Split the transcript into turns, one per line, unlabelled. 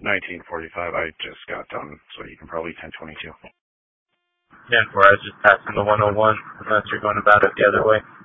1945. I just got done, so you can probably 1022.
Yeah, whereas just passing the 101, unless you're going about it the other way.